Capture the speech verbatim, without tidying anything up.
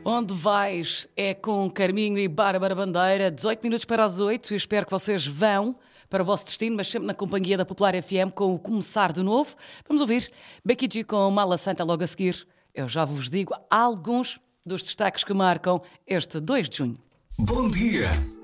Onde vais é com Carminho e Bárbara Bandeira, dezoito minutos para as oito, e espero que vocês vão para o vosso destino, mas sempre na companhia da Popular F M com o Começar de Novo. Vamos ouvir Becky G com Mala Santa logo a seguir. Eu já vos digo alguns dos destaques que marcam este dois de junho. Bom dia!